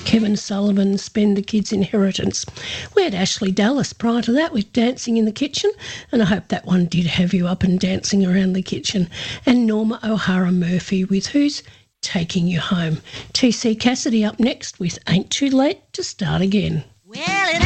Kevin Sullivan, Spend the Kids' Inheritance. We had Ashley Dallas prior to that with Dancing in the Kitchen, and I hope that one did have you up and dancing around the kitchen. And Norma O'Hara Murphy with Who's Taking You Home. TC Cassidy up next with Ain't Too Late to Start Again. Well, it